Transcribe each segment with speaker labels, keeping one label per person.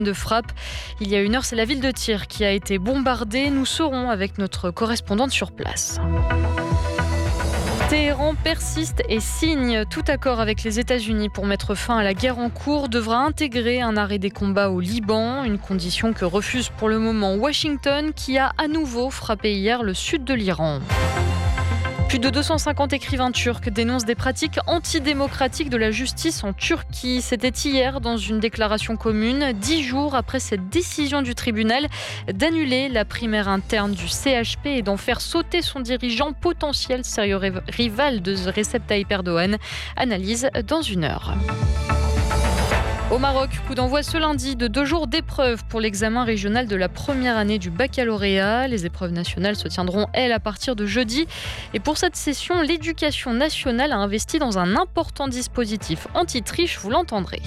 Speaker 1: de frappe. Il y a 1 heure, c'est la ville de Tyr qui a été bombardée. Nous serons avec notre correspondante sur place. Téhéran persiste et signe. Tout accord avec les États-Unis pour mettre fin à la guerre en cours devra intégrer un arrêt des combats au Liban, une condition que refuse pour le moment Washington, qui a à nouveau frappé hier le sud de l'Iran. Plus de 250 écrivains turcs dénoncent des pratiques antidémocratiques de la justice en Turquie. C'était hier dans une déclaration commune, 10 jours après cette décision du tribunal d'annuler la primaire interne du CHP et d'en faire sauter son dirigeant potentiel, sérieux rival de Recep Tayyip Erdogan. Analyse dans 1 heure. Au Maroc, coup d'envoi ce lundi de 2 jours d'épreuves pour l'examen régional de la première année du baccalauréat. Les épreuves nationales se tiendront, elles, à partir de jeudi. Et pour cette session, l'éducation nationale a investi dans un important dispositif anti-triche, vous l'entendrez.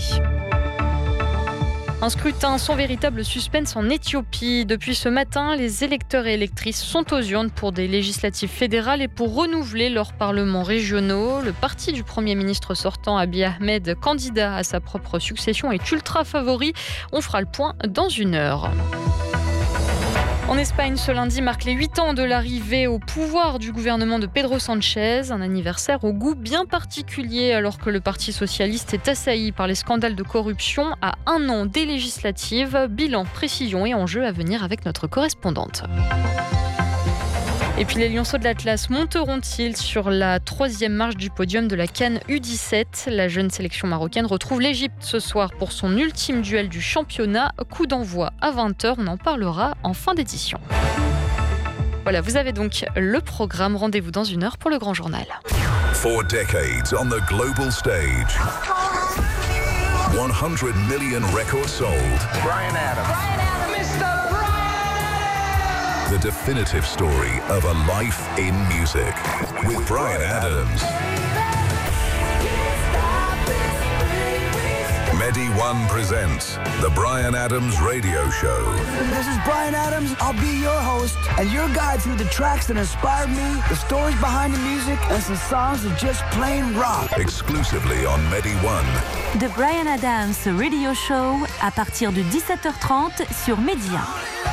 Speaker 1: Un scrutin sans véritable suspense en Éthiopie. Depuis ce matin, les électeurs et électrices sont aux urnes pour des législatives fédérales et pour renouveler leurs parlements régionaux. Le parti du Premier ministre sortant, Abiy Ahmed, candidat à sa propre succession, est ultra favori. On fera le point dans 1 heure. En Espagne, ce lundi marque les 8 ans de l'arrivée au pouvoir du gouvernement de Pedro Sánchez. Un anniversaire au goût bien particulier alors que le Parti socialiste est assailli par les scandales de corruption à 1 an des législatives. Bilan, précision et enjeux à venir avec notre correspondante. Et puis les Lionceaux de l'Atlas monteront-ils sur la 3e marche du podium de la CAN U17 ? La jeune sélection marocaine retrouve l'Égypte ce soir pour son ultime duel du championnat. Coup d'envoi à 20h, on en parlera en fin d'édition. Voilà, vous avez donc le programme. Rendez-vous dans 1 heure pour le grand journal.
Speaker 2: 4 decades on the global stage. 100 million records sold.
Speaker 3: Bryan Adams.
Speaker 2: The definitive story of a life in music with Bryan Adams. Medi One presents the Bryan Adams Radio Show.
Speaker 4: This is Bryan Adams. I'll be your host and your guide through the tracks that inspired me, the stories behind the music, and some songs that just plain rock.
Speaker 2: Exclusively on Medi One.
Speaker 5: The Bryan Adams Radio Show à partir de 17h30 sur Medi 1.